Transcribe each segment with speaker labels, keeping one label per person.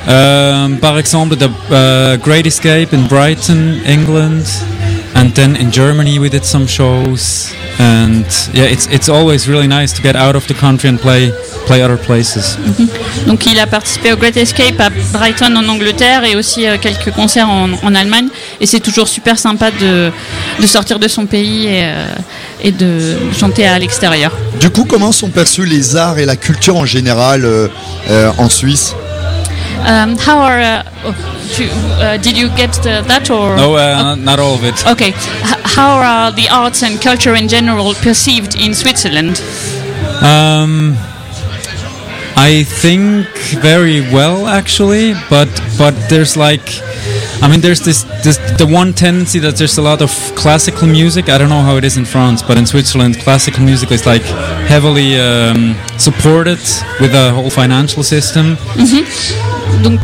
Speaker 1: Par exemple, the Great Escape in Brighton, England, and then in Germany we did some shows. And yeah, it's always really nice to get out of the country and play other places.
Speaker 2: Donc il a participé au Great Escape à Brighton en Angleterre et aussi quelques concerts en Allemagne. Et c'est toujours super sympa de sortir de son pays et de chanter à l'extérieur.
Speaker 3: Du coup, comment sont perçus les arts et la culture en général en Suisse?
Speaker 2: Did you get that or?
Speaker 1: No, not all of it.
Speaker 2: Okay. How are the arts and culture in general perceived in Switzerland?
Speaker 1: I think very well actually, but there's there's the one tendency that there's a lot of classical music. I don't know how it is in France, but in Switzerland, classical music is like heavily supported with a whole financial system.
Speaker 2: Donc,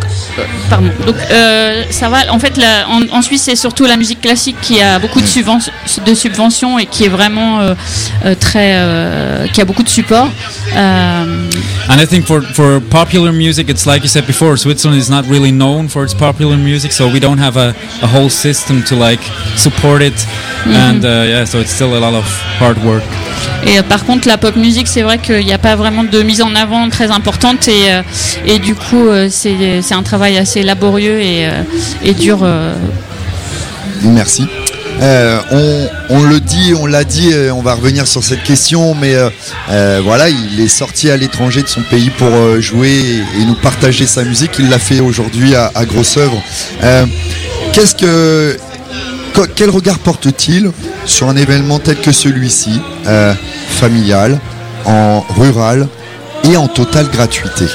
Speaker 2: ça va. En fait, en Suisse, c'est surtout la musique classique qui a beaucoup de subventions et qui est vraiment qui a beaucoup de support.
Speaker 1: And I think for popular music, it's like you said before, Switzerland is not really known for its popular music, so we don't have a whole system to like support it. And so it's still a lot of hard work.
Speaker 2: Et par contre, la pop music, c'est vrai qu'il n'y a pas vraiment de mise en avant très importante et du coup, c'est un travail assez laborieux et dur.
Speaker 3: Merci. On l'a dit, on va revenir sur cette question, mais voilà, il est sorti à l'étranger de son pays pour jouer et nous partager sa musique. Il l'a fait aujourd'hui à Grosse Œuvre. Quel regard porte-t-il sur un événement tel que celui-ci, familial, en rural et en totale gratuité?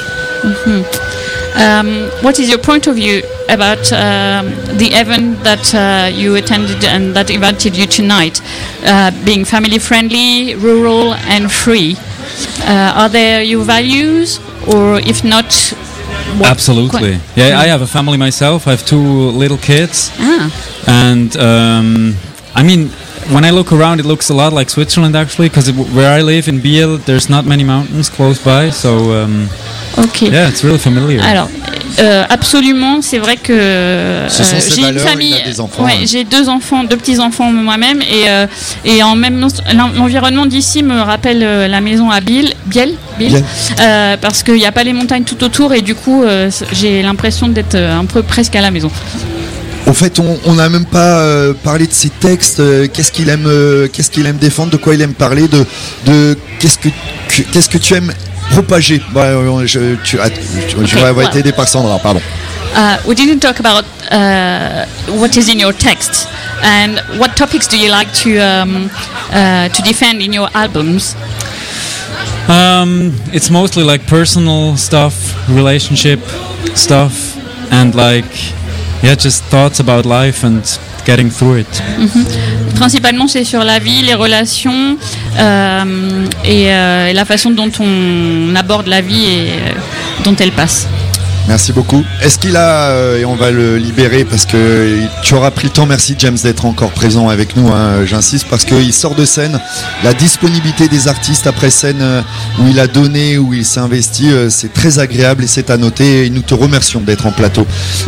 Speaker 2: What is your point of view about the event that you attended and that invited you tonight, being family friendly, rural and free? Are there your values, or if not?
Speaker 1: Absolutely. Yeah, I have a family myself. I have 2 little kids. And I mean, when I look around, it looks a lot like Switzerland actually, because where I live in Biel, there's not many mountains close by, so yeah, it's really familiar.
Speaker 2: Alors, absolument, c'est vrai que
Speaker 3: j'ai une famille.
Speaker 2: J'ai 2 enfants, 2 petits enfants moi-même, et en même l'environnement d'ici me rappelle la maison à Biel. Parce qu'il n'y a pas les montagnes tout autour, et du coup, j'ai l'impression d'être un peu presque à la maison.
Speaker 3: En fait, on n'a même pas parlé de ses textes. Qu'est-ce qu'il aime défendre, de quoi il aime parler, de qu'est-ce que tu aimes propager. Tu vas être aidé par Sandra, pardon.
Speaker 2: We didn't talk about what is in your text and what topics do you like to defend in your albums.
Speaker 1: It's mostly like personal stuff, relationship stuff, and just thoughts about life and getting through it.
Speaker 2: Principalement, c'est sur la vie, les relations et la façon dont on aborde la vie et dont elle passe.
Speaker 3: Merci beaucoup. Est-ce qu'il a, et on va le libérer parce que tu auras pris le temps, merci James d'être encore présent avec nous, hein, j'insiste, parce qu'il sort de scène, la disponibilité des artistes après scène où il a donné, où il s'est investi, c'est très agréable et c'est à noter, et nous te remercions d'être en plateau.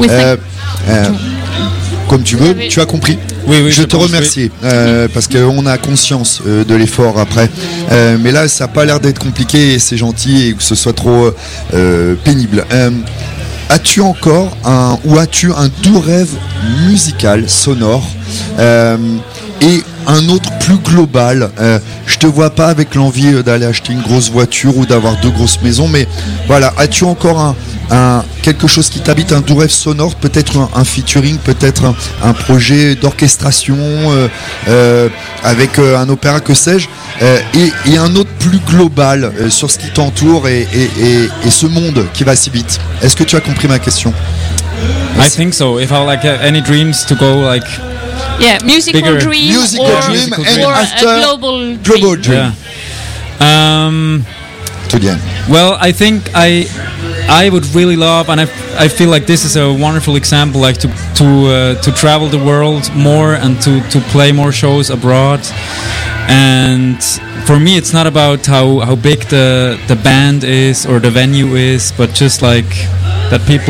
Speaker 3: Comme tu veux, tu as compris.
Speaker 1: Oui,
Speaker 3: je te remercie parce qu'on a conscience de l'effort après. Mais là, ça n'a pas l'air d'être compliqué et c'est gentil et que ce soit trop pénible. As-tu encore un doux rêve musical, sonore et un autre plus global? Je te vois pas avec l'envie d'aller acheter une grosse voiture ou d'avoir 2 grosses maisons, mais voilà, as-tu encore quelque chose qui t'habite, un doux rêve sonore, peut-être un featuring, peut-être un projet d'orchestration avec un opéra, que sais-je, et un autre plus global sur ce qui t'entoure et ce monde qui va si vite. Est-ce que tu as compris ma question?
Speaker 1: I think so. If I any dreams to go
Speaker 2: musical dream or a global dream.
Speaker 1: Yeah. Well, I think I would really love, and I feel like this is a wonderful example, like to travel the world more and to play more shows abroad. And for me, it's not about how big the band is or the venue is, but just like that people